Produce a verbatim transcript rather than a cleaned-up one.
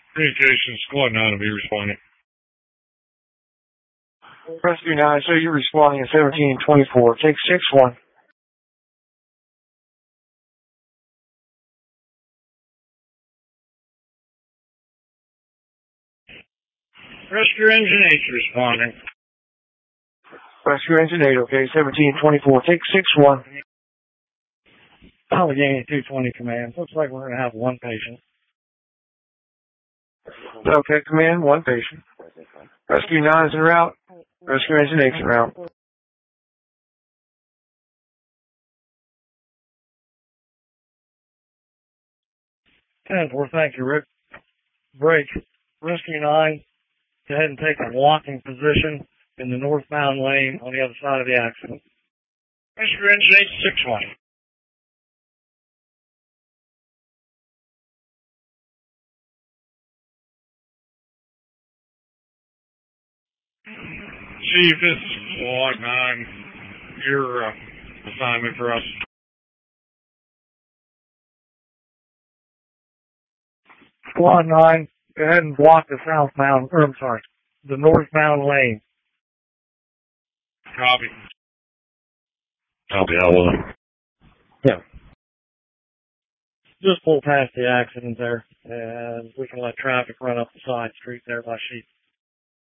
Communications, squad nine will be responding. Rescue nine, so you're responding at seventeen twenty-four. Take six one. Rescue Engine eight responding. Rescue Engine eight, okay, seventeen twenty-four. Take six one. Allegheny two twenty command. Looks like we're going to have one patient. Okay, command, one patient. Rescue nine is en route. Rescue Engine eight is en route. ten four, thank you, Rick. Break. Rescue nine, go ahead and take a walking position in the northbound lane on the other side of the accident. Rescue Engine eight six one. Chief, this is Squad nine. Your uh, assignment for us. Squad nine, go ahead and block the southbound, or I'm sorry, the northbound lane. Copy. Copy, I will. Yeah. Just pull past the accident there, and we can let traffic run up the side street there by Sheep.